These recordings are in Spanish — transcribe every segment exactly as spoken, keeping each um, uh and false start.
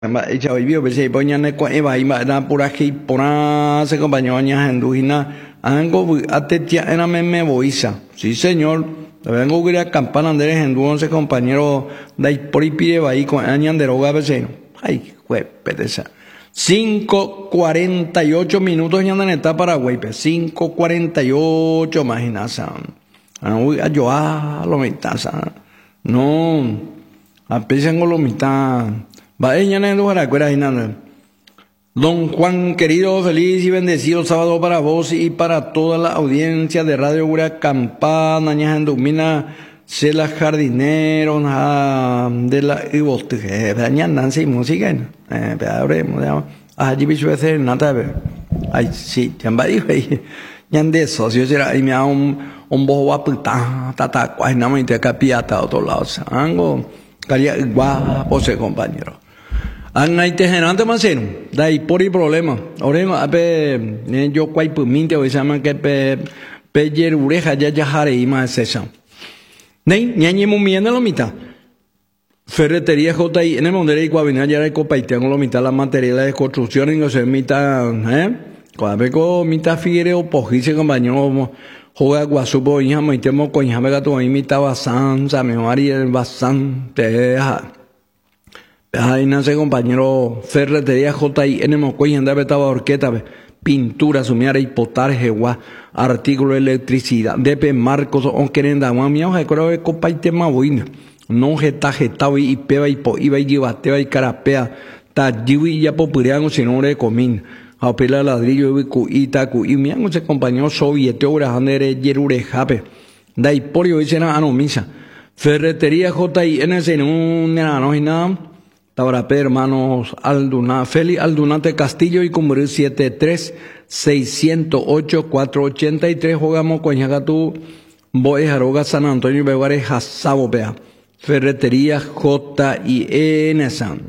Ella vivió, pues, y ponían el cueva y va por aquí, por ahí, se acompañó a ñas en Dujina, algo, atetia, era me boiza. Sí, señor, vengo a ir a campana, Andrés, en once compañero, de ahí por ahí pide, va ahí con añan de roga, vecino. Ay, jue, pedesa. cinco cuarenta y ocho minutos ya en esta Paraguay, pues, cinco cuarenta y ocho, imagínate. Ah, yo, ah, lo mitad, no, apenas lo mitad. Va, ella no es lugar, Don Juan, querido, feliz y bendecido sábado para vos y para toda la audiencia de Radio Gura Campana, ñas en Dumina, se la jardinero, de la ibote, ñan Nancy música, eh, abremos, allí bicho veces nada, ay, sí, ya va ahí, ñan de socio, será, ahí me da un, un bojo guapita, tata, cuay, no me te capiata a otro lado, ango, caría guapo ese compañero. Anay te genante maseno, da ahí por el problema. Ahora, ape, yo cuay puminte, hoy se llama que pe, pe yer ureja ya ya jare y más esa. Ney, ñañe mu mienda lo mitad. Ferretería J I, en el mondere y cuabina ya de copa y tengo lo mitad la materiales de construcción y no sé mitad, eh. Cuabeco mitad figuere o pojice compañero, juega guasupo y jamás y temo con jamás gato ahí mitad bastante, me varía bastante. Ahí nace compañero Ferretería J I en Mocoy andaba estaba orqueta, pintura, sumiara y potar, jeguá, artículo de electricidad, D P Marcos, on querenda, mami, oja, creo que copa y tema buena, no jeta, jetao y peba y po, iba y llevateba y carapea, ta jiwi y ya popurean, si no le comín, a pela ladrillo y cuita, y mi ese compañero sovieteo, grajandere, yerure, jape, da y por yo dice na anomisa, Ferretería J I en ese no, no, y nada. Tabarapé, hermanos Alduna, Feli Aldunate Castillo y Cumbre siete tres seis cero ocho cuatro ocho tres, jugamos con Yagatu, Boe Jaroga, San Antonio, Beguare, Jasabo, Pea, Ferretería J I N San,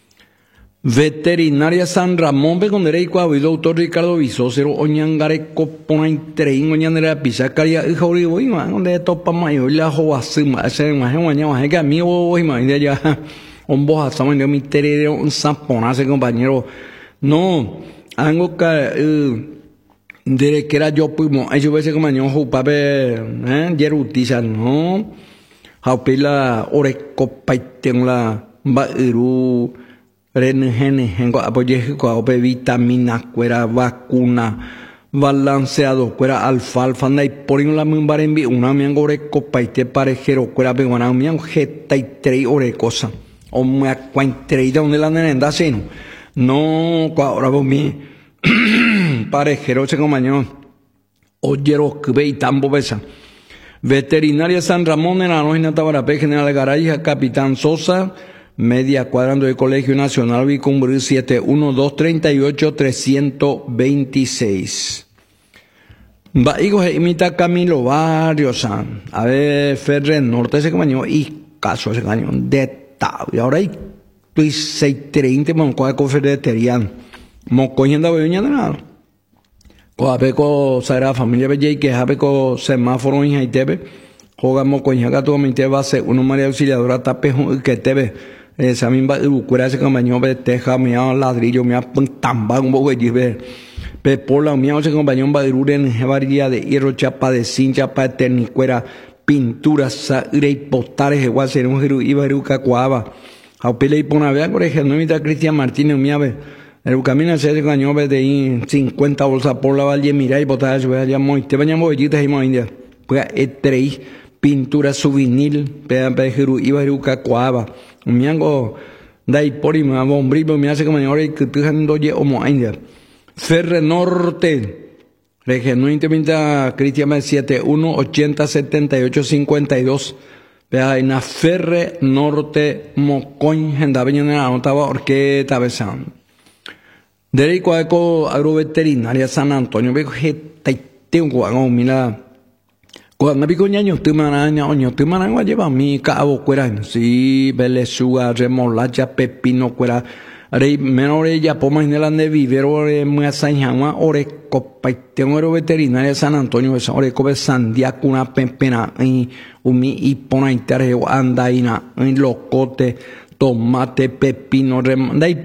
Veterinaria San Ramón, Becondere y Coahuila, doctor Ricardo Bisócero, Oñangare, Copona, Intreín, Oñandera, Pizacaria, Jauribo, y man, donde topa mayo, la Joasima, ese imagen, mañana, que a mí, vos, imagínate ya. Un boja, estamos en mi terreno, un zamponazo, compañero. No, algo que, eh, de que era yo, pues, eso veces como yo, jupape, eh, yerutiza, no. Jaupila, orecopa, y tengo la, bairu, renegene, tengo apoyo, apoyo, vitamina, cuera, vacuna, balanceado, cuera, alfalfa, anda y por la mimbar en una mianga orecopa, y te parejero, cuera, peguana, mianga, jeta y tres orecosa. O me acuentré donde la nena sino no ahora vos mi parejero se compañero oyero que ve y tambo besa Veterinaria San Ramón en la noche Tabarapé General Garay Capitán Sosa media cuadrando del Colegio Nacional Vicumbre siete uno dos tres ocho tres dos seis va hijo imita Camilo Barrios a ver Ferrer Norte ese compañero y caso ese cañón de y ahora hay seis treinta moncoa con ferretería mocoyenda beña de nada coapeco sagrada familia bella y que japeco semáforo en Haitebe jugamos con gato mi te base uno María Auxiliadora tape que tebe esa misma ucura ese compañero de teja mi ladrillo mi tamba un poco de pe por la mía ese compañero badrure en varía de hierro chapa de cincha pa ternicuera pinturas, sangre y postales, igual ser un jeru, iba a cuava. A pele y pona vea, por ejemplo, no imita Cristian Martínez, mi ave. El camino se hace año de cincuenta bolsas por la valle, mira y botar, se vaya muy, te bañan bollitas y muy india. Pues estrella, pintura souvenir, peda pe jeru, iba a cuava. Mi ango, dai por y me bombribo, me hace como ahora y que te dando ye o mo india. Ferre Norte. Regional Intendente Cristian siete uno ochenta setenta y ocho cincuenta y dos. Vea en la Ferre Norte Mocoñ, Gendabeña en la notaba orqueta besan. Derecho Eco Agroveterinaria San Antonio, veo que te un guago, mira. Cuando pico ñaño, tú maraña, oño, tú maraña lleva mi cabo cuera. Sí, belesuga, remolacha, pepino cuera. Rey menor ella poma en el de vivero ore me asañama ore copa tengo oro veterinaria San Antonio esa ore cobe sandia cuna pempena y umi y pona interje anda ina en locote tomate, pepino, rem...